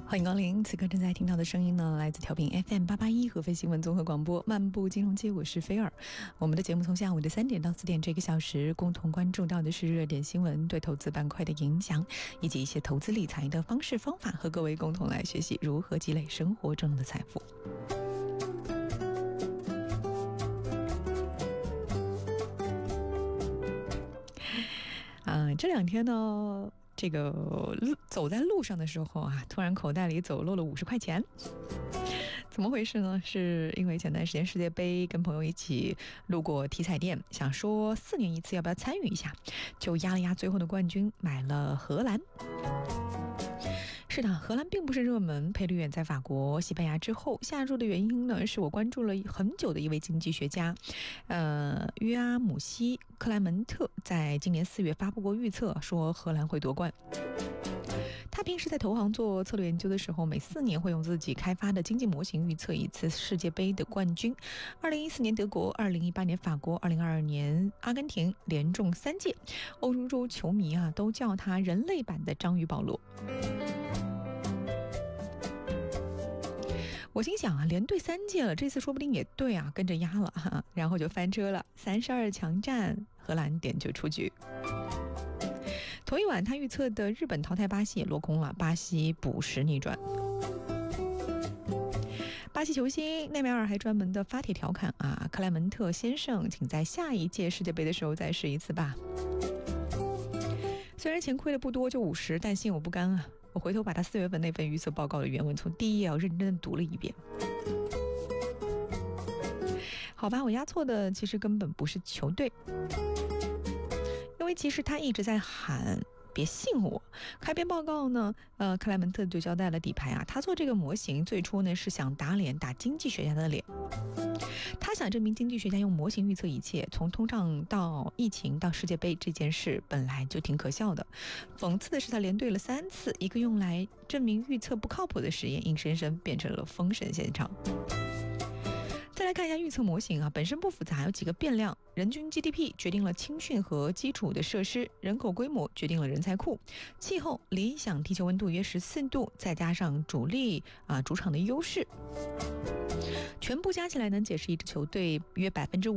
欢迎光临，此刻正在听到的声音呢，来自调频 FM881合肥新闻综合广播漫步金融街，我是菲尔。我们的节目从下午的3点到4点这个小时，共同关注到的是热点新闻对投资板块的影响，以及一些投资理财的方式方法，和各位共同来学习如何积累生活中的财富。这两天呢，这个走在路上的时候啊，突然口袋里走漏了50块钱。怎么回事呢？是因为前段时间世界杯跟朋友一起路过体彩店，想说4年一次要不要参与一下，就压了压最后的冠军，买了荷兰。是的，荷兰并不是热门，赔率远在法国、西班牙之后。下注的原因呢，是我关注了很久的一位经济学家，约阿姆西·克莱门特在今年4月发布过预测，说荷兰会夺冠。他平时在投行做策略研究的时候，每4年会用自己开发的经济模型预测一次世界杯的冠军。2014年德国，2018年法国，2022年阿根廷，连中3届。欧洲球迷啊，都叫他人类版的章鱼保罗。我心想啊，连对3届了，这次说不定也对啊，跟着压了哈，然后就翻车了。32强战，荷兰点球出局。头一晚他预测的日本淘汰巴西也落空了，巴西补时逆转。巴西球星内马尔还专门的发帖调侃啊，克莱门特先生，请在下一届世界杯的时候再试一次吧。虽然钱亏的不多，就50，但心有不甘啊。我回头把他4月份那份预测报告的原文从第一页要认真的读了一遍。好吧，我押错的其实根本不是球队，因为其实他一直在喊别信我。开篇报告呢，克莱门特就交代了底牌啊，他做这个模型最初呢是想打经济学家的脸。他想证明经济学家用模型预测一切，从通胀到疫情到世界杯这件事本来就挺可笑的。讽刺的是他连对了3次，一个用来证明预测不靠谱的实验，硬生生变成了封神现场。再来看一下预测模型啊，本身不复杂，有几个变量：人均 GDP 决定了青训和基础的设施，人口规模决定了人才库，气候理想地球温度约14度，再加上主场的优势，全部加起来能解释一支球队约5%